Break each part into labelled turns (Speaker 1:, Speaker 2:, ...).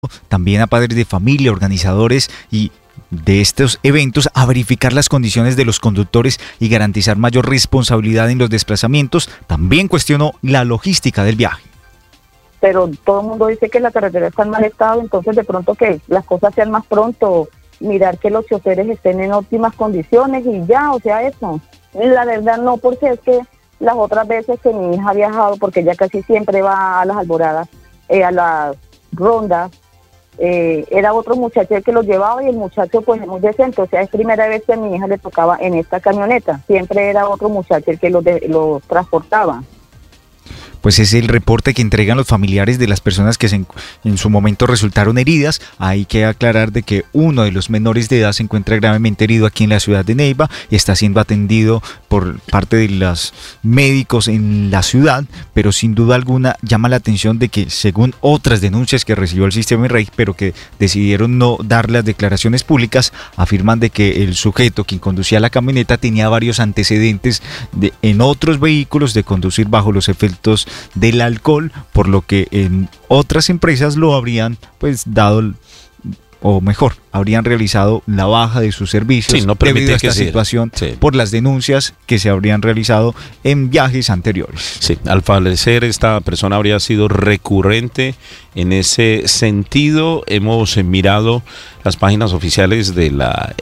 Speaker 1: también a padres de familia, organizadores y de estos eventos, a verificar las condiciones de los conductores y garantizar mayor responsabilidad en los desplazamientos. También cuestionó la logística del viaje.
Speaker 2: Pero todo el mundo dice que la carretera está en mal estado, entonces de pronto que las cosas sean más pronto, mirar que los choferes estén en óptimas condiciones y ya, o sea, eso. La verdad no, porque es que las otras veces que mi hija ha viajado, porque ella casi siempre va a las alboradas, a las rondas, era otro muchacho el que los llevaba y el muchacho pues es muy decente, o sea, es primera vez que a mi hija le tocaba en esta camioneta, siempre era otro muchacho el que los transportaba.
Speaker 1: Pues es el reporte que entregan los familiares de las personas que en su momento resultaron heridas. Hay que aclarar de que uno de los menores de edad se encuentra gravemente herido aquí en la ciudad de Neiva y está siendo atendido por parte de los médicos en la ciudad, pero sin duda alguna llama la atención de que, según otras denuncias que recibió el sistema REI, pero que decidieron no dar las declaraciones públicas, afirman de que el sujeto quien conducía la camioneta tenía varios antecedentes en otros vehículos de conducir bajo los efectos del alcohol, por lo que en otras empresas lo habrían pues dado, o mejor, habrían realizado la baja de sus servicios,
Speaker 3: sí, no
Speaker 1: debido a esta
Speaker 3: que
Speaker 1: situación,
Speaker 3: sí,
Speaker 1: por las denuncias que se habrían realizado en viajes anteriores.
Speaker 3: Sí, al parecer esta persona habría sido recurrente en ese sentido. Hemos mirado las páginas oficiales de la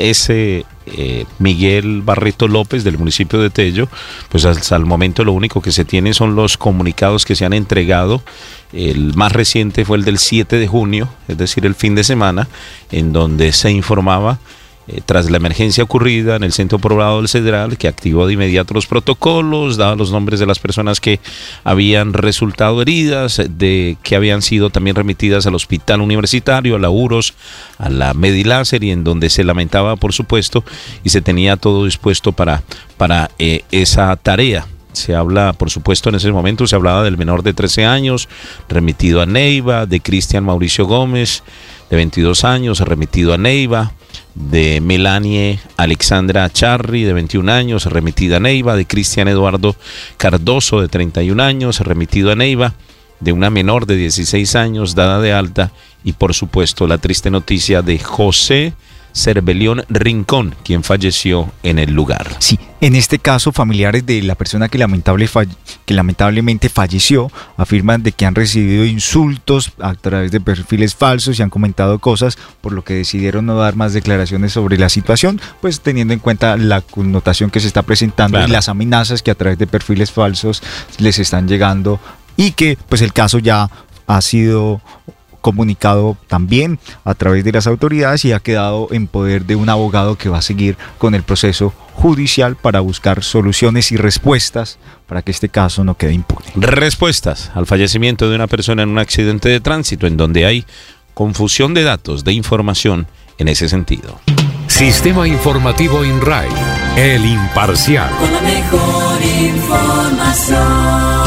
Speaker 3: Miguel Barreto López del municipio de Tello, pues hasta el momento lo único que se tiene son los comunicados que se han entregado. El más reciente fue el del 7 de junio, es decir, el fin de semana, en donde se informaba, tras la emergencia ocurrida en el centro poblado del Cedral, que activó de inmediato los protocolos, daba los nombres de las personas que habían resultado heridas, de que habían sido también remitidas al hospital universitario, a la UROS, a la Mediláser, y en donde se lamentaba, por supuesto, y se tenía todo dispuesto para esa tarea. Se habla, por supuesto, en ese momento se hablaba del menor de 13 años, remitido a Neiva, de Cristian Mauricio Gómez, de 22 años, remitido a Neiva, de Melanie Alexandra Charri, de 21 años, remitida a Neiva, de Cristian Eduardo Cardoso, de 31 años, remitido a Neiva, de una menor de 16 años, dada de alta, y por supuesto la triste noticia de José Cervelión Rincón, quien falleció en el lugar.
Speaker 1: Sí, en este caso, familiares de la persona que lamentablemente falleció afirman de que han recibido insultos a través de perfiles falsos y han comentado cosas, por lo que decidieron no dar más declaraciones sobre la situación, pues teniendo en cuenta la connotación que se está presentando, claro, y las amenazas que a través de perfiles falsos les están llegando, y que pues el caso ya ha sido comunicado también a través de las autoridades y ha quedado en poder de un abogado que va a seguir con el proceso judicial para buscar soluciones y respuestas para que este caso no quede impune.
Speaker 3: Respuestas al fallecimiento de una persona en un accidente de tránsito, en donde hay confusión de datos, de información en ese sentido.
Speaker 4: Sistema Informativo INRAI, el imparcial.
Speaker 5: Con la mejor información.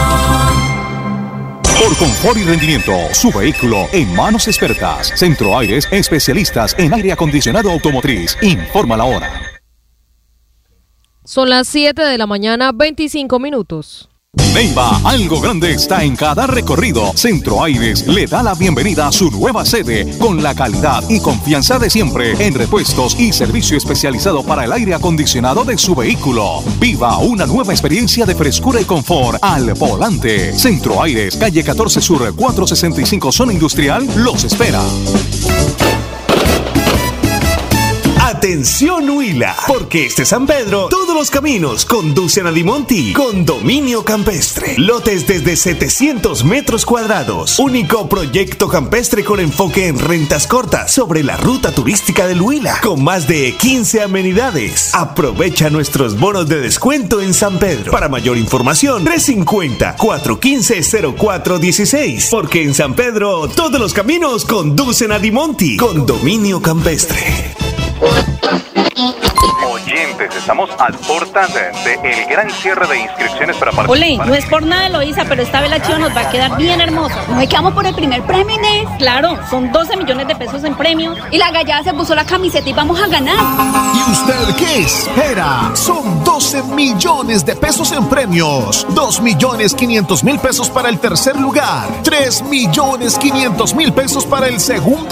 Speaker 6: Por confort y rendimiento, su vehículo en manos expertas. Centro Aires, especialistas en aire acondicionado automotriz. Informa la hora.
Speaker 7: Son las 7 de la mañana, 25 minutos.
Speaker 6: Neiva, algo grande está en cada recorrido. Centro Aires le da la bienvenida a su nueva sede con la calidad y confianza de siempre en repuestos y servicio especializado para el aire acondicionado de su vehículo. Viva una nueva experiencia de frescura y confort al volante. Centro Aires, calle 14 Sur, 465, zona industrial, los espera.
Speaker 8: Atención Huila, porque este San Pedro, todos los caminos conducen a Dimonti. Condominio campestre. Lotes desde 700 metros cuadrados. Único proyecto campestre con enfoque en rentas cortas sobre la ruta turística del Huila, con más de 15 amenidades. Aprovecha nuestros bonos de descuento en San Pedro. Para mayor información, 350-415-0416. Porque en San Pedro, todos los caminos conducen a Dimonti. Condominio campestre.
Speaker 9: Oyentes pues estamos a puertas del gran cierre de inscripciones para participar.
Speaker 10: Ole, no es por nada, Eloísa, pero esta vez la chiva nos va a quedar bien hermosa.
Speaker 11: ¿No me quedamos por el primer premio, Inés?
Speaker 10: Claro, son 12 millones de pesos en premios.
Speaker 11: Y la gallada se puso la camiseta y vamos a ganar.
Speaker 12: ¿Y usted qué espera? Son 12 millones de pesos en premios. 2.500.000 pesos para el tercer lugar. 3.500.000 pesos para el segundo